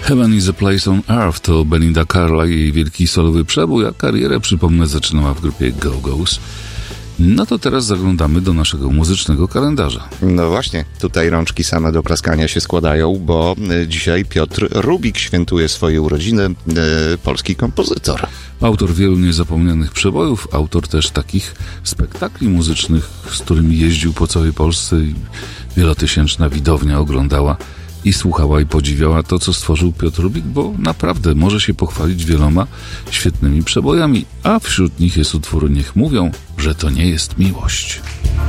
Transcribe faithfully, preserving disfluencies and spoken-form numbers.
Heaven is a Place on Earth to Belinda Carlisle, jej wielki solowy przebój, a karierę, przypomnę, zaczynała w grupie Go-Go's. No to teraz zaglądamy do naszego muzycznego kalendarza. No właśnie, tutaj rączki same do praskania się składają, bo dzisiaj Piotr Rubik świętuje swoje urodziny, e, polski kompozytor. Autor wielu niezapomnianych przebojów, autor też takich spektakli muzycznych, z którymi jeździł po całej Polsce i wielotysięczna widownia oglądała i słuchała i podziwiała to, co stworzył Piotr Rubik, bo naprawdę może się pochwalić wieloma świetnymi przebojami, a wśród nich jest utwór Niech mówią, że to nie jest miłość.